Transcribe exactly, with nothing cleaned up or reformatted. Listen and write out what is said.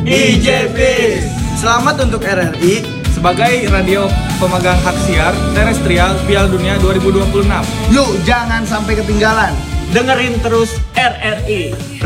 I J Peace. Selamat untuk R R I sebagai radio pemegang hak siar terestrial Piala Dunia dua ribu dua puluh enam. Yuk jangan sampai ketinggalan. Dengerin terus R R I.